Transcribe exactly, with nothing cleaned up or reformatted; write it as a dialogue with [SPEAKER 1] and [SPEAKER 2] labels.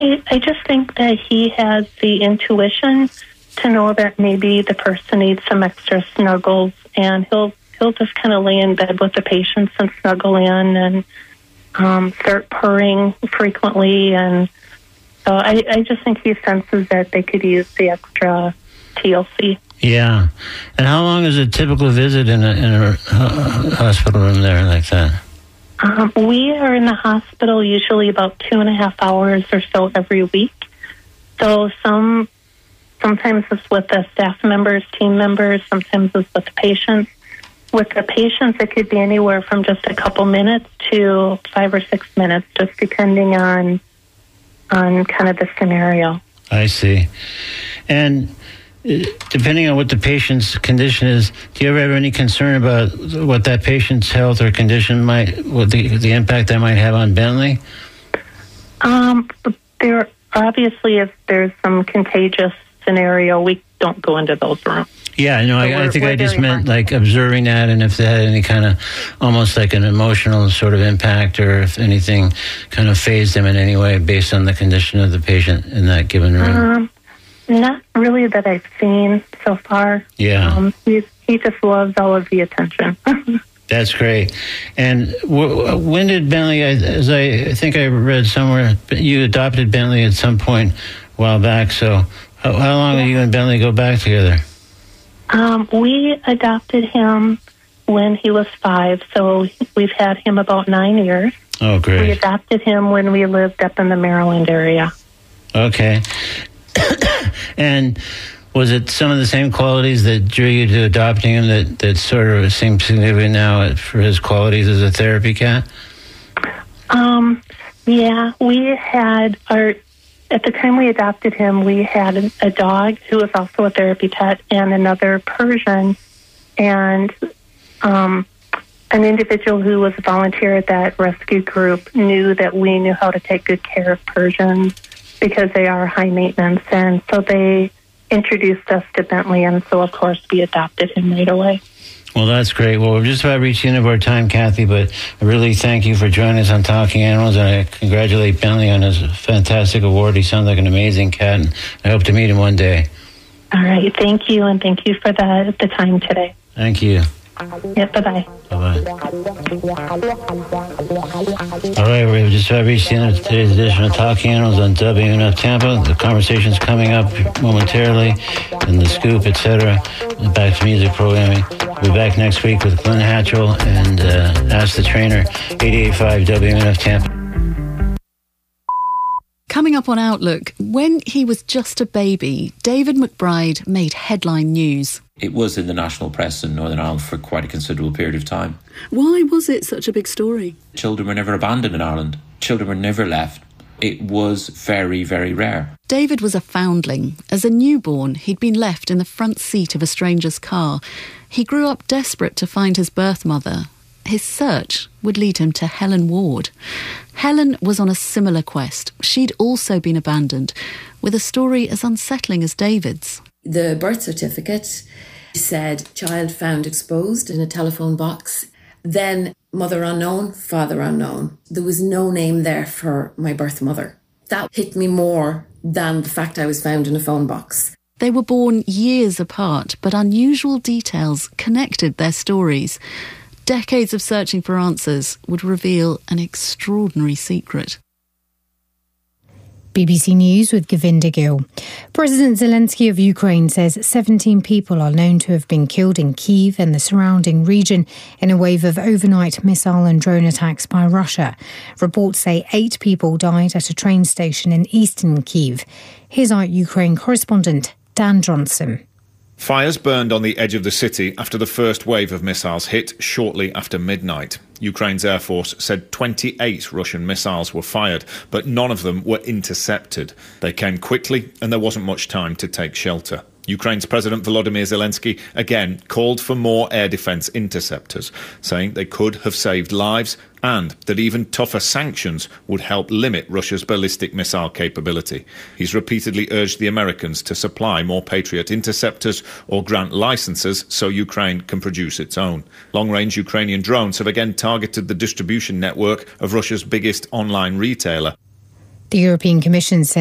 [SPEAKER 1] I, I just think that he has the intuition to know that maybe the person needs some extra snuggles, and he'll he'll just kind of lay in bed with the patients and snuggle in and um, start purring frequently. And so I, I just think he senses that they could use the extra T L C.
[SPEAKER 2] Yeah. And how long is a typical visit in a, in a uh, hospital room there like that?
[SPEAKER 1] Um, we are in the hospital usually about two and a half hours or so every week. So some sometimes it's with the staff members, team members, sometimes it's with the patients. With the patients, it could be anywhere from just a couple minutes to five or six minutes, just depending on on kind of the scenario.
[SPEAKER 2] I see. And depending on what the patient's condition is, do you ever have any concern about what that patient's health or condition might, what the, the impact that might have on Bentley?
[SPEAKER 1] Um, there obviously, if there's some contagious scenario, we don't go into those rooms.
[SPEAKER 2] Yeah, no, so I, I think I just meant like observing that, and if they had any kind of almost like an emotional sort of impact, or if anything kind of phased them in any way based on the condition of the patient in that given room.
[SPEAKER 1] Um, Not really that I've seen so far.
[SPEAKER 2] Yeah.
[SPEAKER 1] Um, he, he just loves all of the attention.
[SPEAKER 2] That's great. And w- when did Bentley, as I, I think I read somewhere, you adopted Bentley at some point a while back. So how, how long yeah. did you and Bentley go back together?
[SPEAKER 1] Um, we adopted him when he was five. So we've had him about nine years.
[SPEAKER 2] Oh, great.
[SPEAKER 1] We adopted him when we lived up in the Maryland area.
[SPEAKER 2] Okay. And was it some of the same qualities that drew you to adopting him that, that sort of seem significant now for his qualities as a therapy cat?
[SPEAKER 1] Um, yeah, we had our, at the time we adopted him, we had a, a dog who was also a therapy pet and another Persian, and um, an individual who was a volunteer at that rescue group knew that we knew how to take good care of Persians because they are high maintenance, and so they introduced us to Bentley, and so of course we adopted him right away.
[SPEAKER 2] Well, that's great. Well, we're just about reaching the end of our time, Kathy, but I really thank you for joining us on Talking Animals, and I congratulate Bentley on his fantastic award. He sounds like an amazing cat, and I hope to meet him one day. All
[SPEAKER 1] right. Thank you, and thank you for the, the time today.
[SPEAKER 2] Thank you.
[SPEAKER 1] Yeah, bye-bye.
[SPEAKER 2] Bye-bye. All right, we've just about reached the end of today's edition of Talking Animals on W N F Tampa. The conversation's coming up momentarily, and the scoop, et cetera. Back to music programming. We'll be back next week with Glenn Hatchell and uh, Ask the Trainer, eighty-eight point five W N F Tampa.
[SPEAKER 3] Coming up on Outlook, when he was just a baby, David McBride made headline news.
[SPEAKER 4] It was in the national press in Northern Ireland for quite a considerable period of time.
[SPEAKER 3] Why was it such a big story?
[SPEAKER 4] Children were never abandoned in Ireland. Children were never left. It was very, very rare.
[SPEAKER 3] David was a foundling. As a newborn, he'd been left in the front seat of a stranger's car. He grew up desperate to find his birth mother. His search would lead him to Helen Ward. Helen was on a similar quest. She'd also been abandoned, with a story as unsettling as David's.
[SPEAKER 5] The birth certificate said child found exposed in a telephone box. Then mother unknown, father unknown. There was no name there for my birth mother. That hit me more than the fact I was found in a phone box.
[SPEAKER 3] They were born years apart, but unusual details connected their stories. Decades of searching for answers would reveal an extraordinary secret.
[SPEAKER 6] B B C News with Govinda Gill. President Zelensky of Ukraine says seventeen people are known to have been killed in Kyiv and the surrounding region in a wave of overnight missile and drone attacks by Russia. Reports say eight people died at a train station in eastern Kyiv. Here's our Ukraine correspondent, Dan Johnson.
[SPEAKER 7] Fires burned on the edge of the city after the first wave of missiles hit shortly after midnight. Ukraine's Air Force said twenty-eight Russian missiles were fired, but none of them were intercepted. They came quickly and there wasn't much time to take shelter. Ukraine's President Volodymyr Zelensky again called for more air defence interceptors, saying they could have saved lives and that even tougher sanctions would help limit Russia's ballistic missile capability. He's repeatedly urged the Americans to supply more Patriot interceptors or grant licenses so Ukraine can produce its own. Long-range Ukrainian drones have again targeted the distribution network of Russia's biggest online retailer.
[SPEAKER 6] The European Commission said